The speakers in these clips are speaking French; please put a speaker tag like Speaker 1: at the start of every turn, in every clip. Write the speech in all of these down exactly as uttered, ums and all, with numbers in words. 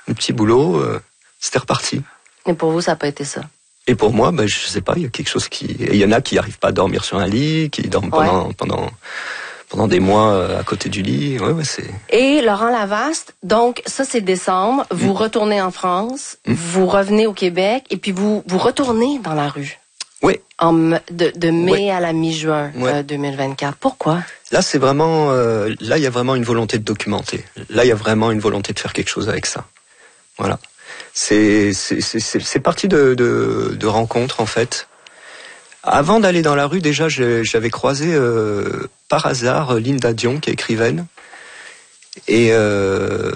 Speaker 1: un petit boulot, euh, c'était reparti.
Speaker 2: Et pour vous, ça n'a pas été ça?
Speaker 1: Et pour moi, ben, je sais pas, il y a quelque chose qui... Il y en a qui n'arrivent pas à dormir sur un lit, qui dorment pendant, ouais. pendant, pendant des mois à côté du lit. Ouais, ouais, c'est...
Speaker 2: Et Laurent Lavaste, donc ça c'est décembre, vous mmh. retournez en France, mmh. vous revenez au Québec, et puis vous, vous retournez dans la rue.
Speaker 1: Oui.
Speaker 2: En, de, de mai
Speaker 1: oui.
Speaker 2: à la mi-juin
Speaker 1: ouais.
Speaker 2: euh, deux mille vingt-quatre. Pourquoi?
Speaker 1: Là, c'est vraiment... Euh, là, il y a vraiment une volonté de documenter. Là, il y a vraiment une volonté de faire quelque chose avec ça. Voilà. C'est, c'est, c'est, c'est parti de, de, de rencontres, en fait. Avant d'aller dans la rue, déjà, j'avais croisé euh, par hasard Linda Dion, qui est écrivaine. Et euh,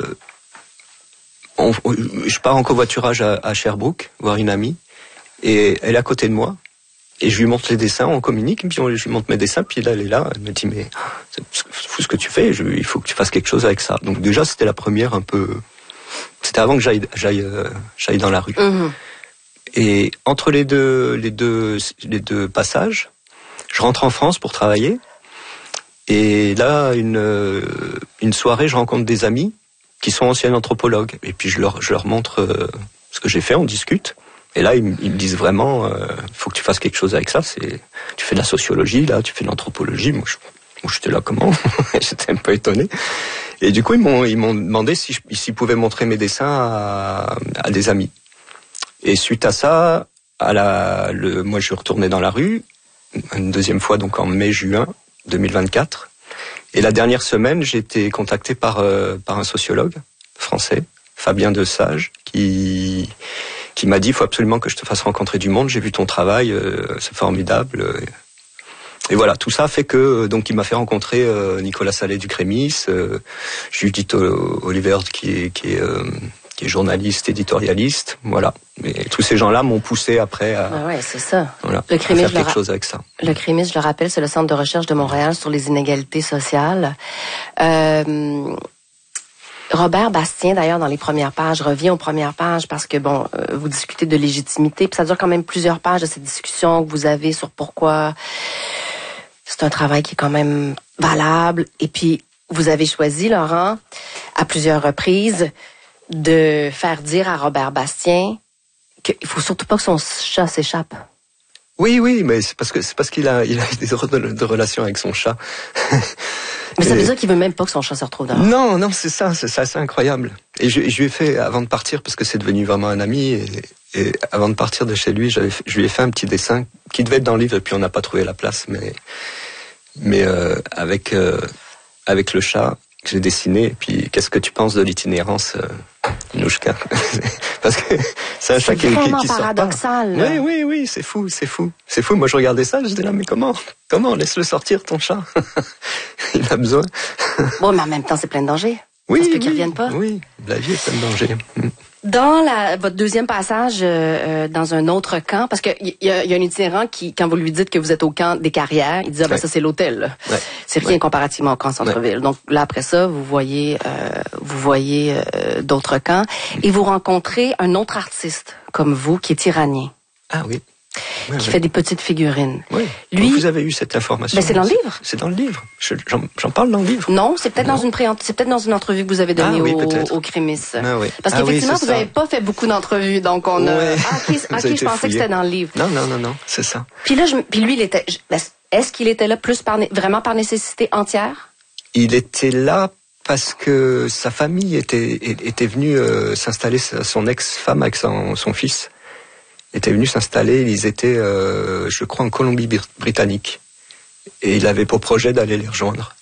Speaker 1: on, je pars en covoiturage à, à Sherbrooke, voir une amie. Et elle est à côté de moi. Et je lui montre les dessins, on communique, puis on, je lui montre mes dessins, puis là, elle est là, elle me dit, mais c'est fou ce que tu fais, je, il faut que tu fasses quelque chose avec ça. Donc déjà, c'était la première un peu... C'était avant que j'aille, j'aille, euh, j'aille dans la rue. Mmh. Et entre les deux, les deux, les deux passages, je rentre en France pour travailler. Et là, une, une soirée, je rencontre des amis qui sont anciens anthropologues. Et puis je leur, je leur montre euh, ce que j'ai fait, on discute. Et là, ils, ils me disent vraiment, il euh, faut que tu fasses quelque chose avec ça. C'est, tu fais de la sociologie, là, tu fais de l'anthropologie. Moi, je, moi, j'étais là, comment? J'étais un peu étonné. Et du coup, ils m'ont, ils m'ont demandé si je, s'ils pouvaient montrer mes dessins à, à des amis. Et suite à ça, à la, le, moi, je suis retourné dans la rue, une deuxième fois, donc en mai-juin deux mille vingt-quatre. Et la dernière semaine, j'ai été contacté par, euh, par un sociologue français, Fabien Desage, qui, qui m'a dit, il faut absolument que je te fasse rencontrer du monde, j'ai vu ton travail, euh, c'est formidable. Et voilà, tout ça fait que, donc il m'a fait rencontrer euh, Nicolas Sallet du Crémis, euh, Judith Oliver qui est, qui est, euh, qui est journaliste, éditorialiste, voilà. Et tous ces gens-là m'ont poussé après à,
Speaker 2: ah ouais, c'est ça.
Speaker 1: Voilà,
Speaker 2: le Crémis,
Speaker 1: à faire quelque
Speaker 2: ra-
Speaker 1: chose avec ça.
Speaker 2: Le Crémis, je le rappelle, c'est le Centre de recherche de Montréal sur les inégalités sociales. Euh, Robert Bastien, d'ailleurs, dans les premières pages, revient aux premières pages parce que, bon, euh, vous discutez de légitimité, puis ça dure quand même plusieurs pages de cette discussion que vous avez sur pourquoi c'est un travail qui est quand même valable. Et puis, vous avez choisi, Laurent, à plusieurs reprises, de faire dire à Robert Bastien qu'il faut surtout pas que son chat s'échappe.
Speaker 1: Oui, oui, mais c'est parce que c'est parce qu'il a, il a des de, de relations avec son chat.
Speaker 2: Mais ça veut dire qu'il veut même pas que son chat se retrouve dehors.
Speaker 1: Non, non, c'est ça, c'est ça, c'est incroyable. Et je, je lui ai fait, avant de partir, parce que c'est devenu vraiment un ami, et, et avant de partir de chez lui, j'avais, je lui ai fait un petit dessin qui devait être dans le livre, et puis on n'a pas trouvé la place, mais, mais euh, avec, euh, avec le chat que j'ai dessiné, et puis qu'est-ce que tu penses de l'itinérance, euh, Nouchka? Parce que c'est un chat qui, qui, qui sort pas.
Speaker 2: Paradoxal.
Speaker 1: Oui, oui, oui, c'est fou, c'est fou, c'est fou. Moi, je regardais ça, j'étais là, mais comment, comment, laisse-le sortir ton chat. Il a besoin.
Speaker 2: Bon, mais en même temps, c'est plein de dangers.
Speaker 1: Oui,
Speaker 2: ça se peut
Speaker 1: oui,
Speaker 2: qu'il revienne pas.
Speaker 1: Oui, la vie est pleine de dangers.
Speaker 2: Dans la, votre deuxième passage euh, dans un autre camp, parce qu'il y, y, y a un itinérant qui, quand vous lui dites que vous êtes au camp des Carrières, il dit ah ben ouais. ça c'est l'hôtel, ouais. c'est rien ouais. comparativement au camp centre-ville. Ouais. Donc là après ça, vous voyez, euh, vous voyez euh, d'autres camps et vous rencontrez un autre artiste comme vous qui est iranien.
Speaker 1: Ah oui.
Speaker 2: Ouais, qui ouais. fait des petites figurines.
Speaker 1: Oui.
Speaker 2: Lui,
Speaker 1: vous avez eu cette information.
Speaker 2: Ben c'est dans le livre.
Speaker 1: C'est dans le livre. Je, j'en, j'en parle dans le livre.
Speaker 2: Non, c'est peut-être non. dans une pré- c'est peut-être dans une entrevue que vous avez donnée ah, oui, au, au Crémis.
Speaker 1: Ah, oui.
Speaker 2: Parce
Speaker 1: ah,
Speaker 2: qu'effectivement,
Speaker 1: oui,
Speaker 2: vous n'avez pas fait beaucoup d'entrevues, donc on a.
Speaker 1: Ouais.
Speaker 2: Ah, ok, okay je pensais fouillé. que c'était dans le livre.
Speaker 1: Non, non, non, non, c'est ça.
Speaker 2: Puis là, je, puis lui, il était. Est-ce qu'il était là plus par vraiment par nécessité entière?
Speaker 1: Il était là parce que sa famille était était venue euh, s'installer, son ex-femme avec son, son fils. Était venu s'installer, ils étaient, euh, je crois, en Colombie-Britannique. Et il avait pour projet d'aller les rejoindre.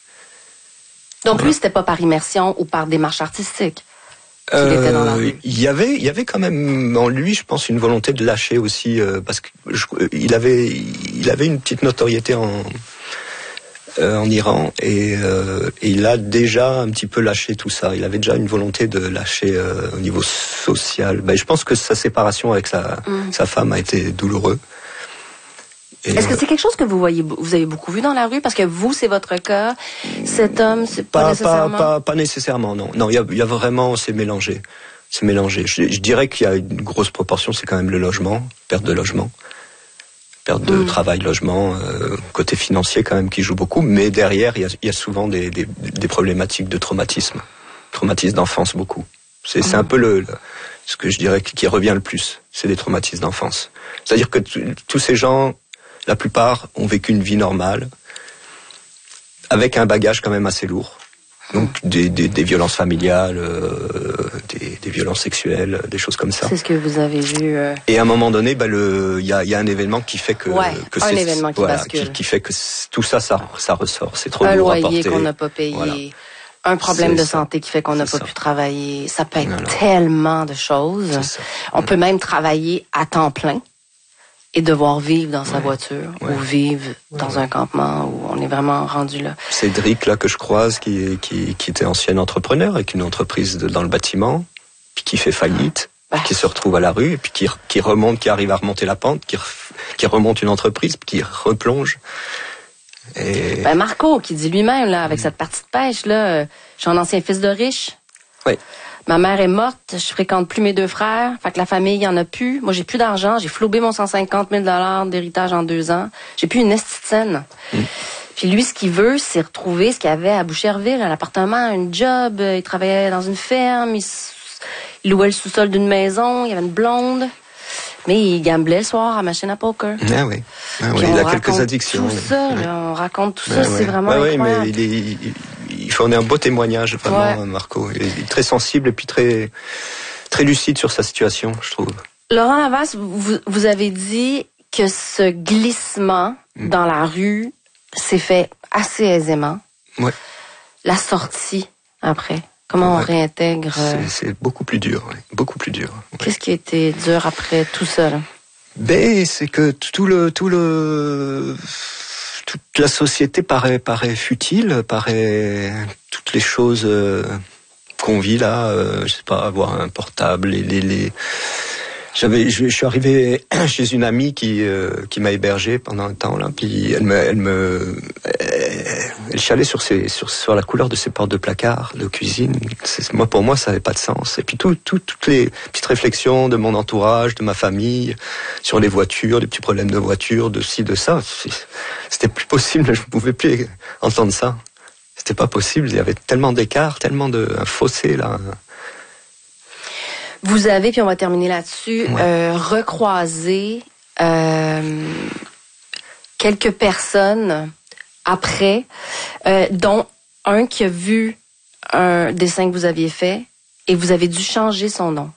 Speaker 2: Donc voilà. Lui, c'était pas par immersion ou par démarche artistique qu'il
Speaker 1: euh,
Speaker 2: était dans la rue?
Speaker 1: Il y avait, il y avait quand même en lui, je pense, une volonté de lâcher aussi, euh, parce que je, il avait, il avait une petite notoriété en, euh, en Iran et, euh, et il a déjà un petit peu lâché tout ça. Il avait déjà une volonté de lâcher euh, au niveau social. Ben, je pense que sa séparation avec sa, mmh. sa femme a été douloureux. Et
Speaker 2: Est-ce que c'est quelque chose que vous voyez, vous avez beaucoup vu dans la rue? Parce que vous, c'est votre cas. Cet homme, c'est pas, pas nécessairement.
Speaker 1: Pas, pas, pas nécessairement, non. Non, il y a, y a vraiment, c'est mélangé. C'est mélangé. Je, je dirais qu'il y a une grosse proportion, c'est quand même le logement, perte de logement. Perte de mmh. travail, logement, euh, côté financier quand même qui joue beaucoup, mais derrière il y a, il y a souvent des, des, des problématiques de traumatisme, traumatisme d'enfance beaucoup. C'est, c'est un peu le, le, ce que je dirais qui revient le plus. C'est des traumatismes d'enfance. C'est-à-dire que t- tous ces gens, la plupart, ont vécu une vie normale, avec un bagage quand même assez lourd. Donc des, des, des violences familiales, euh, des, des violences sexuelles, des choses comme ça.
Speaker 2: C'est ce que vous avez vu. Euh...
Speaker 1: Et à un moment donné, bah le, il y a, y a un événement qui fait que,
Speaker 2: ouais,
Speaker 1: que
Speaker 2: un
Speaker 1: c'est,
Speaker 2: événement qui
Speaker 1: voilà,
Speaker 2: bascule.
Speaker 1: Qui, qui fait que tout ça, ça, ça ressort. C'est trop
Speaker 2: un
Speaker 1: lourd à
Speaker 2: loyer
Speaker 1: porter.
Speaker 2: qu'on n'a pas payé, voilà. Un problème
Speaker 1: c'est
Speaker 2: de
Speaker 1: ça.
Speaker 2: santé qui fait qu'on n'a pas
Speaker 1: ça.
Speaker 2: pu travailler. Ça peut être
Speaker 1: voilà.
Speaker 2: tellement de choses. On ouais. peut même travailler à temps plein et devoir vivre dans sa ouais. voiture ouais. ou vivre ouais. dans ouais. un campement où on est vraiment rendu là.
Speaker 1: Cédric, là, que je croise, qui, qui, qui était ancien entrepreneur avec une entreprise de, dans le bâtiment, puis qui fait faillite, ouais. qui se retrouve à la rue, et puis qui, qui remonte, qui arrive à remonter la pente, qui, qui remonte une entreprise, puis qui replonge. Et...
Speaker 2: Ben Marco, qui dit lui-même, là, avec mmh. cette partie de pêche, là, je suis un ancien fils de riche.
Speaker 1: Oui.
Speaker 2: Ma mère est morte, je fréquente plus mes deux frères, fait que la famille, il y en a plus. Moi, j'ai plus d'argent, j'ai flobé mon cent cinquante mille dollars d'héritage en deux ans. J'ai plus une esti de scène. Mm. Puis lui, ce qu'il veut, c'est retrouver ce qu'il avait à Boucherville, un appartement, un job. Il travaillait dans une ferme, il, il louait le sous-sol d'une maison, il y avait une blonde. Mais il gamblait le soir à la machine à poker.
Speaker 1: Ah oui, ah oui. Il a quelques addictions.
Speaker 2: Tout ça,
Speaker 1: ouais.
Speaker 2: là, on raconte tout
Speaker 1: ouais,
Speaker 2: ça,
Speaker 1: ouais.
Speaker 2: c'est vraiment
Speaker 1: ouais,
Speaker 2: incroyable.
Speaker 1: Ouais, mais il, est, il, il fournit un beau témoignage, vraiment, ouais. Marco. Il est très sensible et puis très, très lucide sur sa situation, je trouve.
Speaker 2: Laurent Lavas, vous, vous avez dit que ce glissement mm. dans la rue s'est fait assez aisément.
Speaker 1: Ouais.
Speaker 2: La sortie, après. Comment ouais. on réintègre...
Speaker 1: C'est, c'est beaucoup plus dur, oui. Beaucoup plus dur. Ouais.
Speaker 2: Qu'est-ce qui a été dur après tout ça, là?
Speaker 1: Ben, c'est que tout le... Tout le... toute la société paraît, paraît futile, paraît... Toutes les choses euh, qu'on vit là, euh, je sais pas, avoir un portable, les... les, les... J'avais, je, je suis arrivé chez une amie qui euh, qui m'a hébergé pendant un temps là, puis elle me elle me elle, elle chialait sur ses sur sur la couleur de ses portes de placard de cuisine. C'est, moi pour moi ça n'avait pas de sens. Et puis tout, tout toutes les petites réflexions de mon entourage, de ma famille, sur les voitures, des petits problèmes de voiture, de ci de ça. C'était plus possible. Je ne pouvais plus entendre ça. C'était pas possible. Il y avait tellement d'écart, tellement de un fossé là.
Speaker 2: Vous avez, puis on va terminer là-dessus, ouais. euh, recroisé euh, quelques personnes après, euh, dont un qui a vu un dessin que vous aviez fait et vous avez dû changer son nom.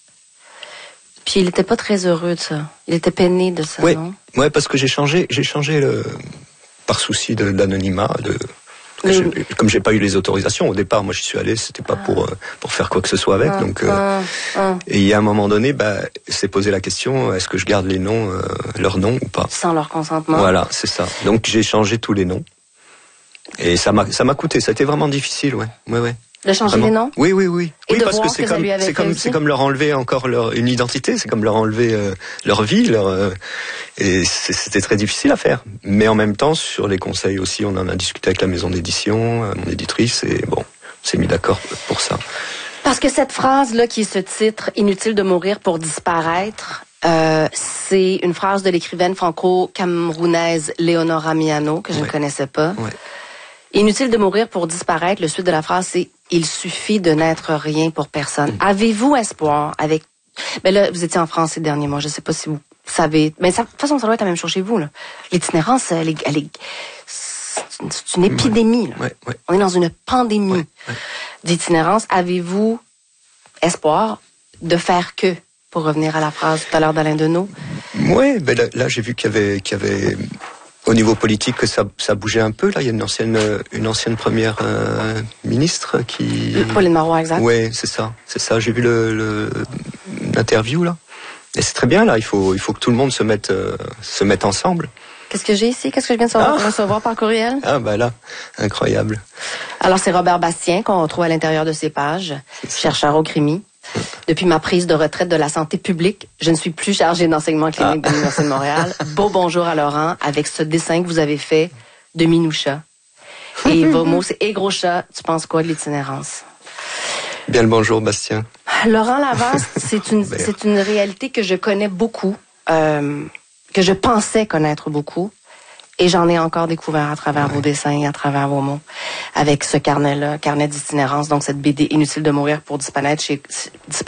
Speaker 2: Puis il n'était pas très heureux de ça. Il était peiné de ça,
Speaker 1: ouais.
Speaker 2: non? Oui,
Speaker 1: parce que j'ai changé, j'ai changé le, par souci de, d'anonymat, de... Mais... Je, comme j'ai pas eu les autorisations au départ, moi je suis allé, c'était pas ah. pour pour faire quoi que ce soit avec. Ah. Donc euh, ah. et il y a un moment donné, bah, c'est posé la question, est-ce que je garde les noms, euh, leurs noms ou pas?
Speaker 2: Sans leur consentement.
Speaker 1: Voilà, c'est ça. Donc j'ai changé tous les noms et ça m'a ça m'a coûté. Ça a été vraiment difficile, ouais, ouais, ouais.
Speaker 2: De changer
Speaker 1: vraiment.
Speaker 2: les noms?
Speaker 1: Oui, oui, oui.
Speaker 2: Et
Speaker 1: oui,
Speaker 2: de
Speaker 1: parce
Speaker 2: voir
Speaker 1: que c'est
Speaker 2: que
Speaker 1: comme c'est comme c'est comme leur enlever encore leur une identité, c'est comme leur enlever euh, leur vie, leur euh, et c'était très difficile à faire. Mais en même temps, sur les conseils aussi, on en a discuté avec la maison d'édition, euh, mon éditrice, et bon, on s'est mis d'accord pour ça.
Speaker 2: Parce que cette phrase là, qui est ce titre, inutile de mourir pour disparaître. Euh, c'est une phrase de l'écrivaine franco-camerounaise Léonora Miano que je ouais. ne connaissais pas.
Speaker 1: Ouais.
Speaker 2: Inutile de mourir pour disparaître. Le suite de la phrase, c'est « Il suffit de n'être rien pour personne ». Mmh. Avez-vous espoir avec... Ben là, vous étiez en France ces derniers mois. Je ne sais pas si vous savez... Mais ça, de toute façon, ça doit être la même chose chez vous, là. L'itinérance, elle est... Elle est... C'est, une, c'est une épidémie, là.
Speaker 1: Ouais, ouais.
Speaker 2: On est dans une pandémie
Speaker 1: ouais, ouais.
Speaker 2: d'itinérance. Avez-vous espoir de faire que, pour revenir à la phrase tout à l'heure d'Alain Deneau?
Speaker 1: Oui, ben là, là, j'ai vu qu'il y avait... Qu'il y avait... Au niveau politique, que ça, ça bougeait un peu. Là, il y a une ancienne, une ancienne première euh, ministre qui.
Speaker 2: Pauline Marois, exact.
Speaker 1: Ouais, c'est ça, c'est ça. J'ai vu le, le l'interview là, et c'est très bien là. Il faut, il faut que tout le monde se mette, euh, se mette ensemble.
Speaker 2: Qu'est-ce que j'ai ici? Qu'est-ce que je viens de savoir, ah. recevoir par courriel?
Speaker 1: Ah bah là, incroyable.
Speaker 2: Alors c'est Robert Bastien qu'on retrouve à l'intérieur de ses pages, chercheur au Crimi. Depuis ma prise de retraite de la santé publique, je ne suis plus chargée d'enseignement clinique ah. de l'Université de Montréal. Beau bonjour à Laurent avec ce dessin que vous avez fait de Minoucha. Et vos mots, c'est « Et gros chat, tu penses quoi de l'itinérance? »
Speaker 1: Bien le bonjour, Bastien.
Speaker 2: Laurent Lavas, c'est une, c'est une réalité que je connais beaucoup, euh, que je pensais connaître beaucoup. Et j'en ai encore découvert à travers ouais. vos dessins, à travers vos mots, avec ce carnet-là, carnet d'itinérance, donc cette B D Inutile de mourir pour disparaître chez,